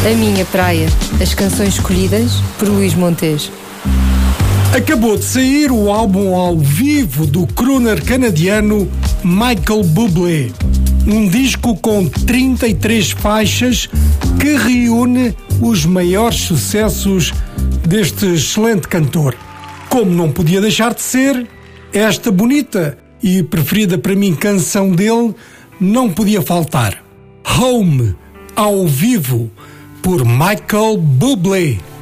A Minha Praia, as canções escolhidas por Luís Montes. Acabou de sair o álbum ao vivo do crooner canadiano Michael Bublé. Um disco com 33 faixas que reúne os maiores sucessos deste excelente cantor. Como não podia deixar de ser, esta bonita e preferida para mim canção dele não podia faltar. Home, ao vivo, por Michael Bublé.